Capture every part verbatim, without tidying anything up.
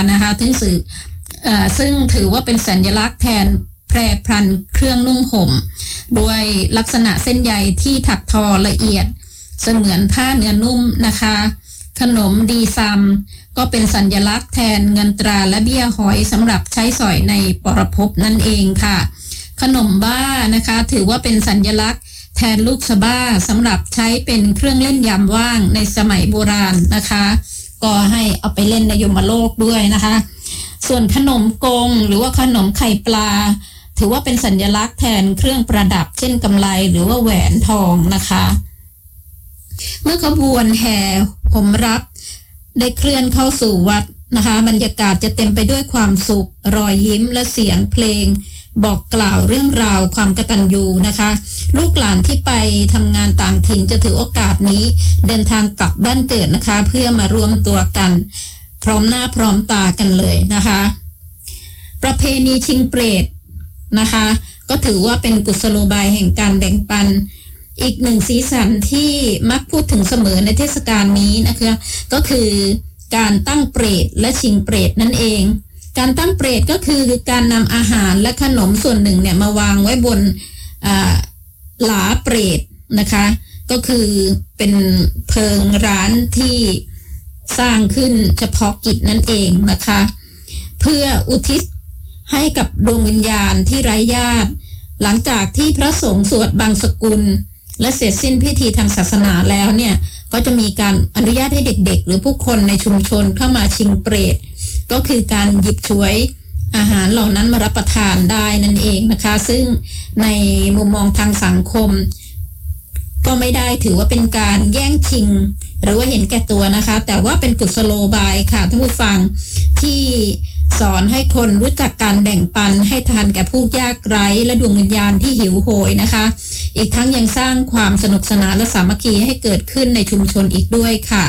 นะคะซึ่งสื่อซึ่งถือว่าเป็นสัญลักษณ์แทนแพรพรันเครื่องนุ่งห่มด้วยลักษณะเส้นใยที่ถักทอละเอียดเสมือนผ้าเนื้อนุ่มนะคะขนมดีซัมก็เป็นสัญลักษณ์แทนเงินตราและเบี้ยหอยสำหรับใช้สอยในปรภพนั่นเองค่ะขนมบ้านะคะถือว่าเป็นสัญลักษณ์แทนลูกสะบ้าสำหรับใช้เป็นเครื่องเล่นยามว่างในสมัยโบราณนะคะก็ให้เอาไปเล่นในยมโลกด้วยนะคะส่วนขนมกงหรือว่าขนมไข่ปลาถือว่าเป็นสัญลักษณ์แทนเครื่องประดับเช่นกำไลหรือว่าแหวนทองนะคะเมื่อขบวนแห่ห่มรับได้เคลื่อนเข้าสู่วัดนะคะบรรยากาศจะเต็มไปด้วยความสุขรอยยิ้มและเสียงเพลงบอกกล่าวเรื่องราวความกตัญญูนะคะลูกหลานที่ไปทำงานต่างถิ่นจะถือโอกาสนี้เดินทางกลับบ้านเกิดนะคะเพื่อมารวมตัวกันพร้อมหน้าพร้อมตากันเลยนะคะประเพณีชิงเปรตนะคะก็ถือว่าเป็นกุศโลบายแห่งการแบ่งปันอีกหนึ่งสีสันที่มักพูดถึงเสมอในเทศกาลนี้นะคะก็คือการตั้งเปรตและชิงเปรตนั่นเองการตั้งเปรตก็คือการนำอาหารและขนมส่วนหนึ่งเนี่ยมาวางไว้บนหลาเปรตนะคะก็คือเป็นเพิงร้านที่สร้างขึ้นเฉพาะกิจนั่นเองนะคะเพื่ออุทิศให้กับดวงวิญญาณที่ไร้ญาติหลังจากที่พระสงฆ์สวดบางสกุลและเสร็จสิ้นพิธีทางศาสนาแล้วเนี่ยก็จะมีการอนุญาตให้เด็กๆหรือผู้คนในชุมชนเข้ามาชิงเปรตก็คือการหยิบฉวยอาหารเหล่านั้นมารับประทานได้นั่นเองนะคะซึ่งในมุมมองทางสังคมก็ไม่ได้ถือว่าเป็นการแย่งชิงหรือว่าเห็นแก่ตัวนะคะแต่ว่าเป็นกุศโลบายค่ะท่านผู้ฟังที่สอนให้คนรู้จักการแบ่งปันให้ทานแก่ผู้ยากไร้และดวงวิญญาณที่หิวโหยนะคะอีกทั้งยังสร้างความสนุกสนานและสามัคคีให้เกิดขึ้นในชุมชนอีกด้วยค่ะ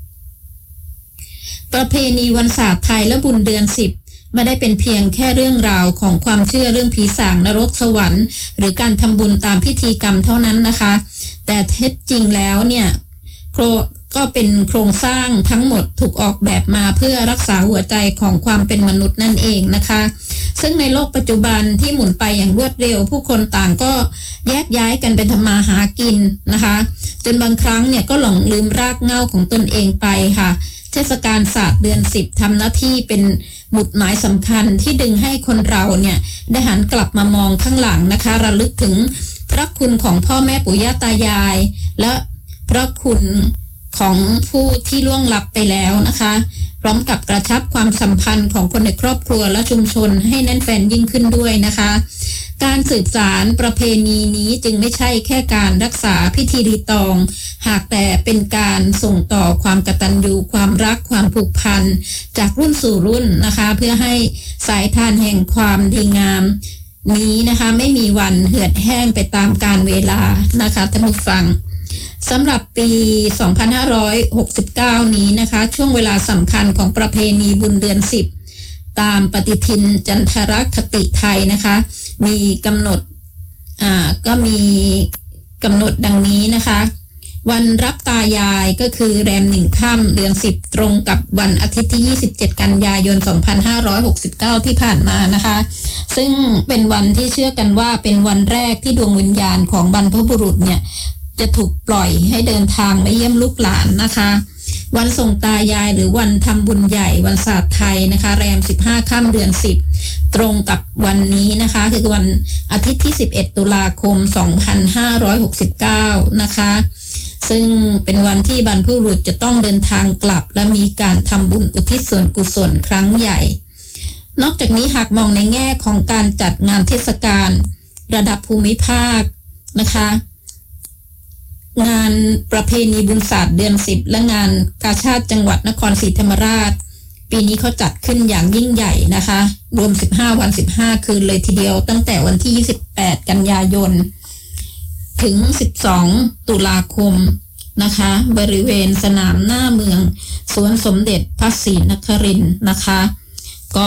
ประเพณีวันศาสตร์ไทยและบุญเดือนสิบไม่ได้เป็นเพียงแค่เรื่องราวของความเชื่อเรื่องผีสางนรกสวรรค์หรือการทำบุญตามพิธีกรรมเท่านั้นนะคะแต่แท้จริงแล้วเนี่ยก็เป็นโครงสร้างทั้งหมดถูกออกแบบมาเพื่อรักษาหัวใจของความเป็นมนุษย์นั่นเองนะคะซึ่งในโลกปัจจุบันที่หมุนไปอย่างรวดเร็วผู้คนต่างก็แยกย้ายกันไปทำมาหากินนะคะจนบางครั้งเนี่ยก็หลงลืมรากเหง้าของตนเองไปค่ะเทศกาลศาสตร์เดือนสิบทำหน้าที่เป็นหมุดหมายสำคัญที่ดึงให้คนเราเนี่ยได้หันกลับมามองข้างหลังนะคะระลึกถึงพระคุณของพ่อแม่ปู่ย่าตายายและพระคุณของผู้ที่ล่วงลับไปแล้วนะคะพร้อมกับกระชับความสัมพันธ์ของคนในครอบครัวและชุมชนให้แน่นแฟ้นยิ่งขึ้นด้วยนะคะการสืบสานประเพณีนี้จึงไม่ใช่แค่การรักษาพิธีรีตองหากแต่เป็นการส่งต่อความกตัญญูความรักความผูกพันจากรุ่นสู่รุ่นนะคะเพื่อให้สายทานแห่งความดีงามนี้นะคะไม่มีวันเหือดแห้งไปตามกาลเวลานะคะท่านผู้ฟังสำหรับปีสองพันห้าร้อยหกสิบเก้านี้นะคะช่วงเวลาสำคัญของประเพณีบุญเดือนสิบตามปฏิทินจันทรคติไทยนะคะมีกำหนดอ่าก็มีกำหนดดังนี้นะคะวันรับตายายก็คือแรมหนึ่งค่ำเดือนสิบตรงกับวันอาทิตย์ที่ยี่สิบเจ็ดกันยายนสองพันห้าร้อยหกสิบเก้าที่ผ่านมานะคะซึ่งเป็นวันที่เชื่อกันว่าเป็นวันแรกที่ดวงวิญญาณของบรรพบุรุษเนี่ยจะถูกปล่อยให้เดินทางมาเยี่ยมลูกหลานนะคะวันส่งตายายหรือวันทำบุญใหญ่วันศาสตร์ไทยนะคะแรมสิบห้าค่ำเดือนสิบตรงกับวันนี้นะคะคือวันอาทิตย์ที่สิบเอ็ดตุลาคมสองพันห้าร้อยหกสิบเก้านะคะซึ่งเป็นวันที่บรรพบุรุษจะต้องเดินทางกลับและมีการทำบุญอุทิศส่วนกุศลครั้งใหญ่นอกจากนี้หากมองในแง่ของการจัดงานเทศกาลระดับภูมิภาคนะคะงานประเพณีบุญศาสตร์เดือนสิบและงานกาชาดจังหวัดนครศรีธรรมราชปีนี้เขาจัดขึ้นอย่างยิ่งใหญ่นะคะรวมสิบห้าวันสิบห้าคืนเลยทีเดียวตั้งแต่วันที่ยี่สิบแปดกันยายนถึงสิบสองตุลาคมนะคะบริเวณสนามหน้าเมืองสวนสมเด็จพระศรีนครินทร์นะคะก็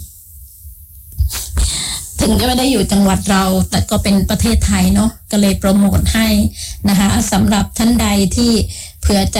ถึงจะไม่ได้อยู่จังหวัดเราแต่ก็เป็นประเทศไทยเนาะก็เลยโปรโมทให้นะคะสำหรับท่านใดที่เผื่อจะ